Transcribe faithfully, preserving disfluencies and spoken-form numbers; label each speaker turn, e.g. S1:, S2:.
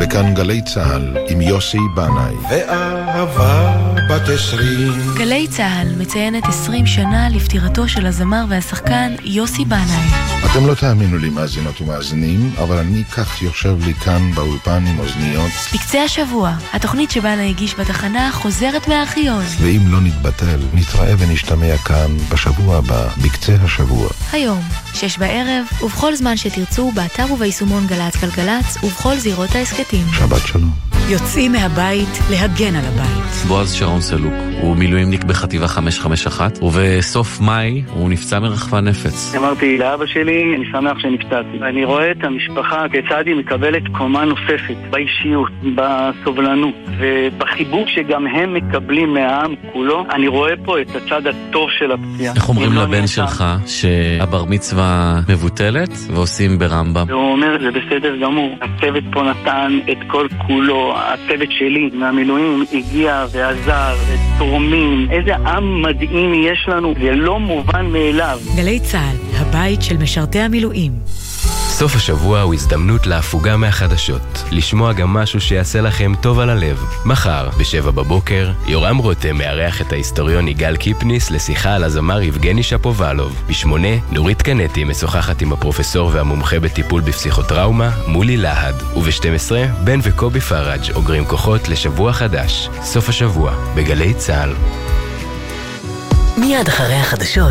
S1: וכאן גלי צהל עם יוסי בנאי.
S2: ואהבה בת עשרים.
S3: גלי צהל מציינת עשרים שנה לפטירתו של הזמר והשחקן יוסי בנאי.
S1: אתם לא תאמינו לי מאזינות ומאזינים, אבל אני כך יושב לי כאן באולפן עם אוזניות.
S3: בקצה השבוע, התוכנית שבנאי הגיש בתחנה חוזרת מהארכיון.
S1: ואם לא נתבטל, נתראה ונשתמע כאן בשבוע הבא, בקצה השבוע.
S3: היום, שש בערב, ובכל זמן שתרצו, באתר וביישומון גלץ גלגלץ, ובכל זירות העסקתים.
S1: שבת שלום.
S4: יוצאים מהבית להגן על הבית.
S5: בועז שרון סלוק, הוא מילואימניק בחטיבה חמש חמש אחת, ובסוף מאי הוא נפצע מרחפן נפץ.
S6: אמרתי לאבא שלי, אני שמח שנפצעתי. אני רואה את המשפחה כיצד היא מקבלת קומה נוספת, באישיות, בסובלנות, ובחיבוק שגם הם מקבלים מהעם כולו. אני רואה פה את הצד הטוב של הפציעה.
S5: איך אומרים לבן שלך שהבר מצווה מבוטלת ועושים ברמב"ם?
S6: הוא אומר, זה בסדר גמור. הצוות פה נתן את כל כולו. הצוות שלי מהמילואים הגיע ועזר ותורמים. איזה עם מדהים יש לנו, זה לא מובן מאליו.
S4: גלי צהל, הבית של משרתי המילואים.
S7: סוף השבוע הוא הזדמנות להפוגה מהחדשות, לשמוע גם משהו שיעשה לכם טוב על הלב. מחר, בשבע בבוקר, יורם רותם מארח את ההיסטוריון יגאל קיפניס לשיחה על הזמר יבגני שפובלוב. בשמונה, נורית קנטי משוחחת עם הפרופסור והמומחה בטיפול בפסיכוטראומה, מולי להד. ובשתים עשרה, בן וקובי פראג' אוגרים כוחות לשבוע חדש. סוף השבוע, בגלי צהל.
S4: מיד אחרי החדשות.